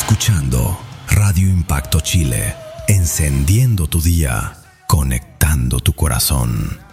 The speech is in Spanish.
escuchando Radio Impacto Chile, encendiendo tu día, conectando tu corazón.